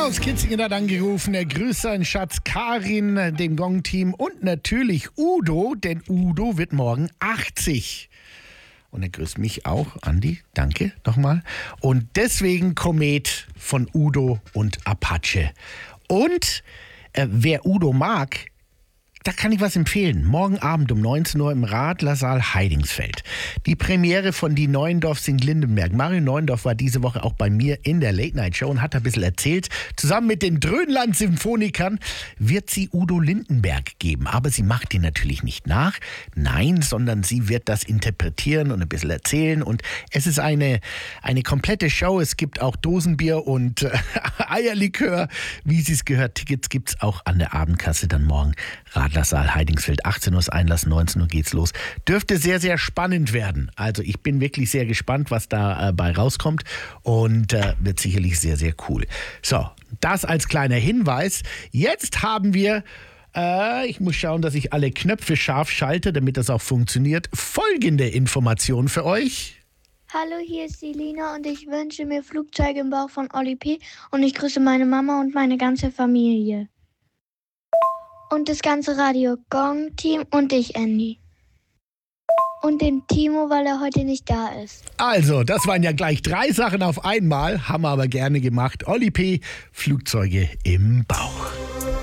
Selina aus Kitzingen hat angerufen. Er grüßt seinen Schatz Karin, dem Gong-Team und natürlich Udo, denn Udo wird morgen 80. Und er grüßt mich auch, Andi, danke nochmal. Und deswegen Komet von Udo und Apache. Und wer Udo mag, da kann ich was empfehlen. Morgen Abend um 19 Uhr im Radlersaal Heidingsfeld. Die Premiere von Die Neuendorf singt Lindenberg. Mario Neuendorf war diese Woche auch bei mir in der Late-Night-Show und hat ein bisschen erzählt. Zusammen mit den Dröhnland-Symphonikern wird sie Udo Lindenberg geben. Aber sie macht ihn natürlich nicht nach. Nein, sondern sie wird das interpretieren und ein bisschen erzählen. Und es ist eine komplette Show. Es gibt auch Dosenbier und Eierlikör, wie sie es gehört. Tickets gibt es auch an der Abendkasse dann morgen. Radlersaal Heidingsfeld, 18 Uhr ist Einlass, 19 Uhr geht's los. Dürfte sehr, sehr spannend werden. Also ich bin wirklich sehr gespannt, was dabei rauskommt und wird sicherlich sehr, sehr cool. So, das als kleiner Hinweis. Jetzt haben wir, ich muss schauen, dass ich alle Knöpfe scharf schalte, damit das auch funktioniert. Folgende Information für euch. Hallo, hier ist Selina und ich wünsche mir Flugzeuge im Bauch von Oli P. Und ich grüße meine Mama und meine ganze Familie. Und das ganze Radio Gong-Team und dich, Andy. Und den Timo, weil er heute nicht da ist. Also, das waren ja gleich 3 Sachen auf einmal, haben wir aber gerne gemacht. Oli P., Flugzeuge im Bauch.